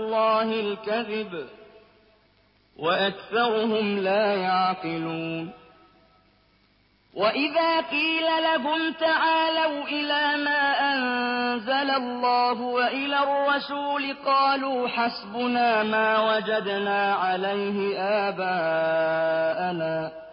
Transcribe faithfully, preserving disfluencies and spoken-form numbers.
اللَّهِ الْكَذِبَ وَأَكْثَرُهُمْ لَا يَعْقِلُونَ وَإِذَا قِيلَ لَهُمْ تَعَالَوْا إِلَىٰ مَا أَنزَلَ اللَّهُ وَإِلَى الرَّسُولِ قَالُوا حَسْبُنَا مَا وَجَدْنَا عَلَيْهِ آبَاءَنَا